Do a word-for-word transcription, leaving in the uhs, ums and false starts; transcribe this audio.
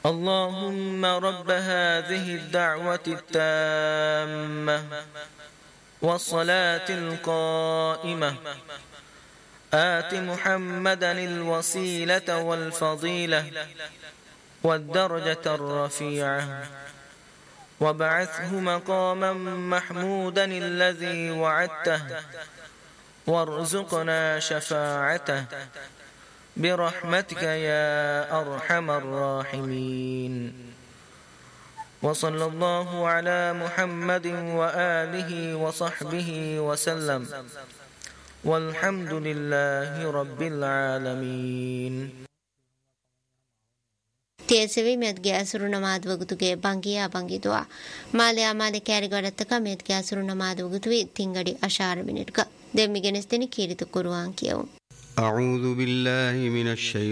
اللهم رب هذه الدعوة التامة والصلاة القائمة آت محمدا الوسيلة والفضيلة والدرجة الرفيعة وابعثه مقاما محمودا الذي وعدته وارزقنا شفاعته برحمتك يا أرحم الراحمين. وصلى الله على محمد وآله وصحبه وسلم والحمد لله رب العالمين. تيسوي متجي أسرنا ما دوغتوجي بانكيا بانكي دوا ماليا مالي كاري غرتكا متجي أسرنا ما دوغتوي تينغدي أشار منيركا دمي جنستني كيري تقروان كيو. أعوذ بالله من الشيطان